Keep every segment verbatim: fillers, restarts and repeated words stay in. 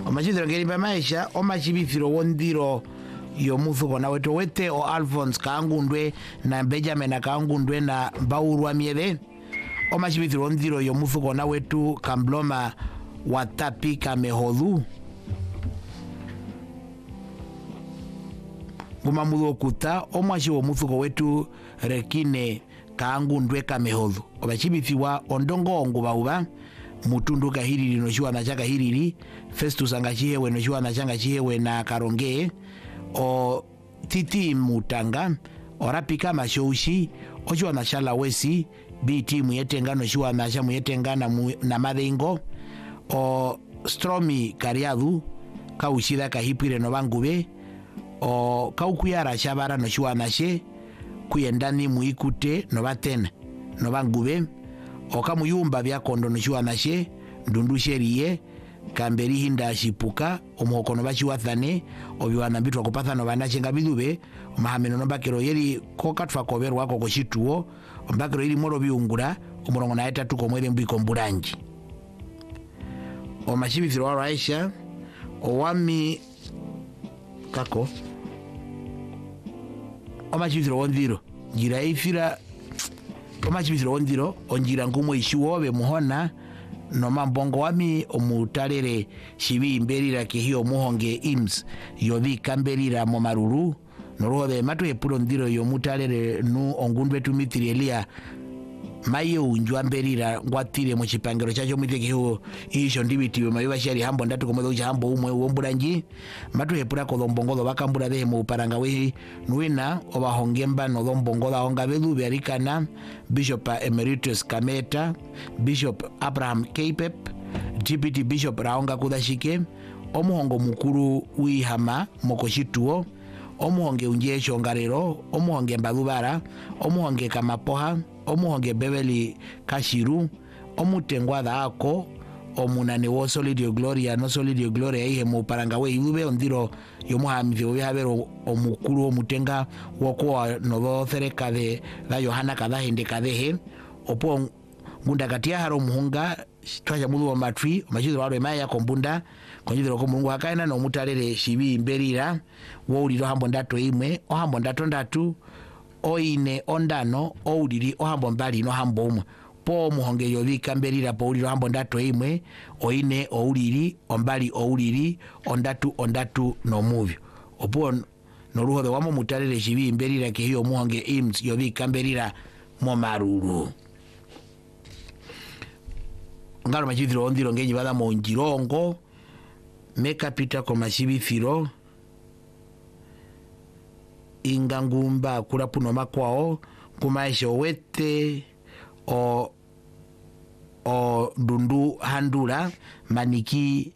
omachibithiro ngeri maisha omachibithiro wondiro yomuthuko na wetu wete o Alphonse Kaangundwe na Benjamin Kaangundwe na Mbaurwa Miebe omachibithiro wondiro yomuthuko na wetu Kambloma Watapi Kamehodhu Gumamudhu okuta omwashi womuthuko wetu Rekine Kaangundwe Kamehodhu obachibithiwa ondongo ongubauba Mutundu Kahiriri no Shiwana cha Kahiriri Festus Angachihewe no Shiwana cha Angachihewe na Karonge o Titi Mutanga orapika mashoushi oshiwana shala wesi biti muyetenga no Shiwana cha muyetenga na, mu, na Madengo o Stromi Kariadu kaushida kahipire no Bangube o kaukuyara shabara no Shiwana she kuyendani muikute no Batena no Bangube o kamuyumba byakondo no Shiwana she ndundu sheriye kamberi hinda shipuka omuhokono bachiwathane obiwana bitwa kupathano banachenga bidube omahameno nombakero yeri kokatwa koberwa ko koshituo ombakero yeri moro biungura omurongo na etatu komwere mbiko mburangi omashibithiro wa Aisha owami kako omashibithiro wondiro ngira ifira omachibithiro wondiro onjira ngumo ishiwobe muhona no mambongo wami omutalere shibi imberira kihio muhonge ims yodhi kamberira momaruru noruhode matu epulo ndiro yomutalere nu ongundwe tumitiri elia mayo unjwa mberira ngwatire mu kipangiro kyacho mwitekeho isho ndibitiwe mabiba shari hambo ndatu komedo kya hambo umwe womburangi matu epura ko dombongo bakambura de mu paranga we nuina obahongemba no dombongo da honga bedu berikana Bishop Emeritus Kameta Bishop Abraham Kpep Deputy Bishop Raonga Kudashike omuhongo mukuru wihama mokoshituo omuhonge unjesho ngarero omuhonge mbadubara omuhonge kamapoha omuhonge Beverly Kashiru omutengwa daako omunane wo Solidio Gloria no Solidio Gloria ihe mu paranga we ibube ondiro yomuhamithi obihabero omukuru omutenga woko no thereka de la Yohana kadahinde kadehe opo ngunda katia haro muhunga twaja mudu wa matri machizo waro emaya kombunda konjidiro ko mungu akaina no mutalere shibi imberira wo uliro hambo ndato imwe o hambo ndato ndatu oine ondano oudiri ohambo mbali no hambo umwe po muhonge yodhi kamberira po uliro hambo ndato imwe oine ouliri ombali ouliri ondatu ondatu no muvyo opo no ruho de wamo mutalere shibi imberira ke hiyo muhonge ims yodhi kamberira mo maruru ngalo machibithiro ondiro ngenyi bada mo njirongo meka pita ko machibithiro ingangumba kula puno makwao kumaisha wete o o dundu handula maniki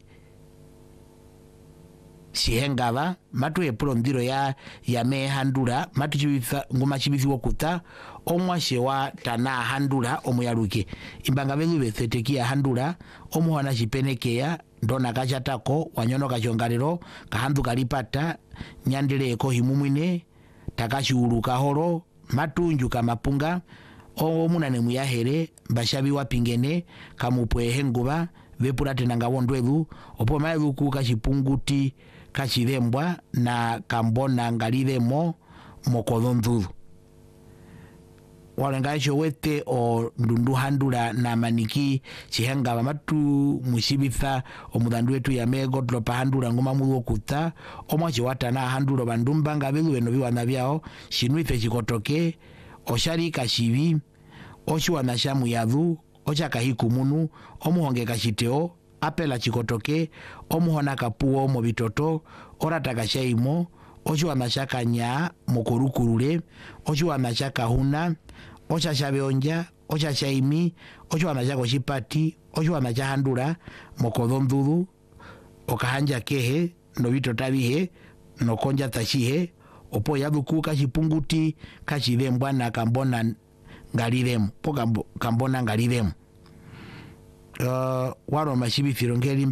sihengava matu epulo ndiro ya ya me handula matu chibitha nguma chibithi wokuta omwashe wa tana handula omuyaruke imbanga belu bethetekia handula omuhana chipenekea ndona kachatako wanyono kachongalero kahandu kalipata nyandele ko himumwine takashuru kahoro matunju kamapunga omunane muyahere bashabi wapingene kamupwehe nguba bepurate nanga wondwedu opo mayeduku kashipunguti kashidembwa na kambona ngalidemo mokodondhudu walengaisho wete o ndundu handula na maniki chihenga matu mushibitha omudandu wetu ya mego dropa handula ngoma muwo kuta omwachi watana handula bandumba ngabelu beno biwana byao shinwife chikotoke oshari kashibi oshiwana shamu yadhu ochaka hikumunu omuhonge kashiteo apela chikotoke omuhona kapuo mo bitoto orata kashaimo oshiwana shakanya mokorukurule oshiwana shakahuna ocha shabeonja ocha shaimi oshiwana shako shipati oshiwana shahandula mokodondhudu okahanja kehe no bitota bihe no konja tashihe opo yaduku kashipunguti kashidembwa na kambona ngalidemo po kambona ngalidemo uh, waro mashibithiro ngeli